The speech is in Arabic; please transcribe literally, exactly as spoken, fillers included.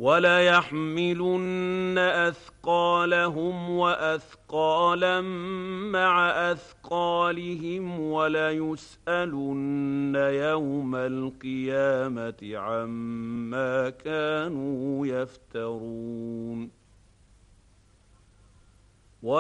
وَلَيَحْمِلُنَّ أَثْقَالَهُمْ وَأَثْقَالًا مَّعَ أَثْقَالِهِمْ وَلَيُسْأَلُنَّ يَوْمَ الْقِيَامَةِ عَمَّا كَانُوا يَفْتَرُونَ